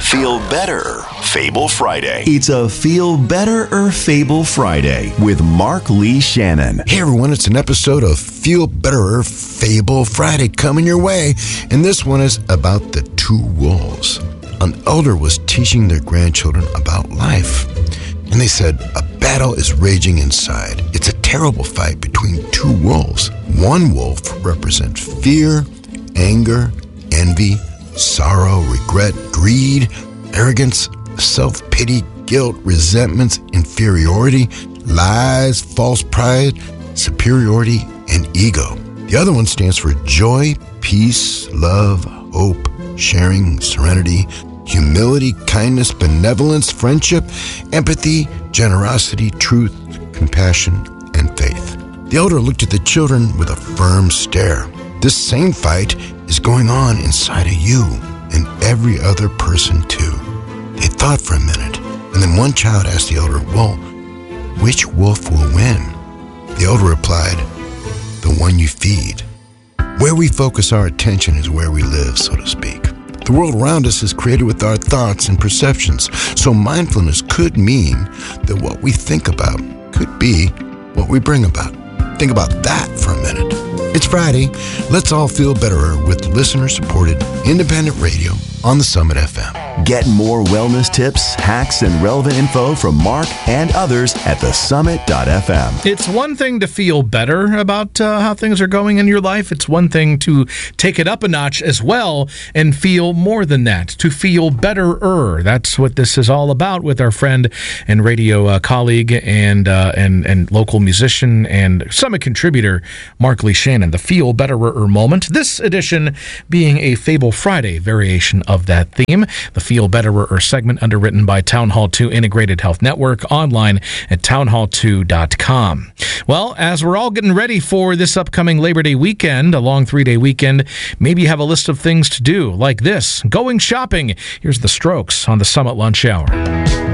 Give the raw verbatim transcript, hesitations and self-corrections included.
Feel Better Fable Friday. It's a Feel Better or Fable Friday with Mark Lee Shannon. Hey everyone, it's an episode of Feel Better or Fable Friday coming your way, and this one is about the two wolves. An elder was teaching their grandchildren about life, and they said, a battle is raging inside. It's a terrible fight between two wolves. One wolf represents fear, anger, envy, sorrow, regret, greed, arrogance, self-pity, guilt, resentments, inferiority, lies, false pride, superiority, and ego. The other one stands for joy, peace, love, hope, sharing, serenity, humility, kindness, benevolence, friendship, empathy, generosity, truth, compassion, and faith. The elder looked at the children with a firm stare. This same fight is going on inside of you and every other person too. They thought for a minute, and then one child asked the elder, well, which wolf will win? The elder replied, the one you feed. Where we focus our attention is where we live, so to speak. The world around us is created with our thoughts and perceptions, so mindfulness could mean that what we think about could be what we bring about. Think about that for a minute. It's Friday. Let's all feel better with listener-supported independent radio on the Summit F M. Get more wellness tips, hacks, and relevant info from Mark and others at the summit dot f m. It's one thing to feel better about uh, how things are going in your life. It's one thing to take it up a notch as well and feel more than that, to feel better-er. That's what this is all about with our friend and radio uh, colleague and, uh, and, and local musician and Summit contributor, Mark Lee Shannon, the Feel Betterer moment. This edition being a Fable Friday variation of that theme. The Feel Betterer segment underwritten by Town Hall two Integrated Health Network, online at town hall two dot com. Well, as we're all getting ready for this upcoming Labor Day weekend, a long three-day weekend, maybe you have a list of things to do, like this, going shopping. Here's the Strokes on the Summit Lunch Hour.